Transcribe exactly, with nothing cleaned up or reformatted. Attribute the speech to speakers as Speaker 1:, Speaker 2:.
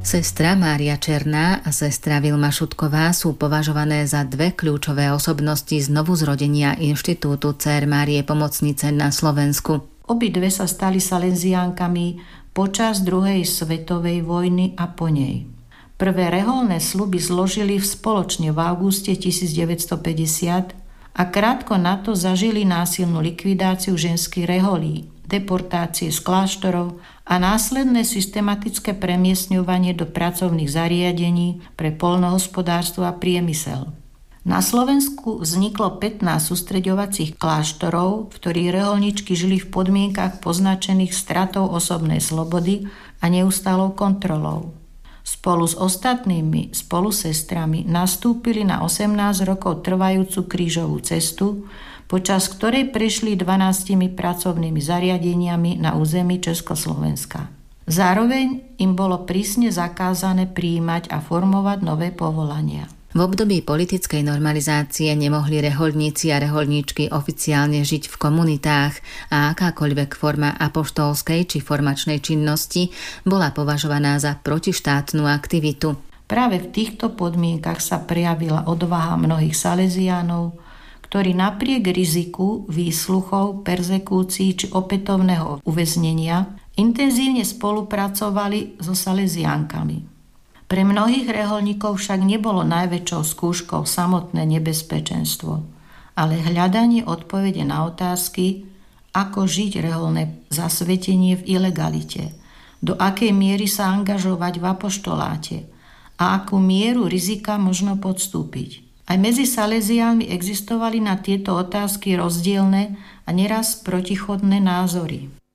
Speaker 1: Sestra Mária Černá a sestra Vilma Šutková sú považované za dve kľúčové osobnosti znovuzrodenia Inštitútu Dcér Márie Pomocnice na Slovensku.
Speaker 2: Obidve sa stali saleziánkami počas druhej svetovej vojny a po nej. Prvé reholné sľuby zložili spoločne v auguste tisícdeväťstopäťdesiat a krátko na to zažili násilnú likvidáciu ženských reholí, deportácie z kláštorov a následné systematické premiestňovanie do pracovných zariadení pre poľnohospodárstvo a priemysel. Na Slovensku vzniklo pätnásť sústreďovacích kláštorov, v ktorých reholničky žili v podmienkach poznačených stratou osobnej slobody a neustálou kontrolou. Spolu s ostatnými spolusestrami nastúpili na osemnásť rokov trvajúcu krížovú cestu, počas ktorej prešli dvanástimi pracovnými zariadeniami na území Československa. Zároveň im bolo prísne zakázané prijímať a formovať nové povolania.
Speaker 1: V období politickej normalizácie nemohli rehoľníci a rehoľníčky oficiálne žiť v komunitách a akákoľvek forma apoštolskej či formačnej činnosti bola považovaná za protištátnu aktivitu.
Speaker 2: Práve v týchto podmienkach sa prejavila odvaha mnohých saleziánov, ktorí napriek riziku výsluchov, perzekúcií či opätovného uväznenia intenzívne spolupracovali so saleziánkami. Pre mnohých reholníkov však nebolo najväčšou skúškou samotné nebezpečenstvo, ale hľadanie odpovede na otázky, ako žiť reholné zasvetenie v ilegalite, do akej miery sa angažovať v apoštoláte a akú mieru rizika možno podstúpiť. Aj medzi saleziánmi existovali na tieto otázky rozdielne a neraz protichodné názory.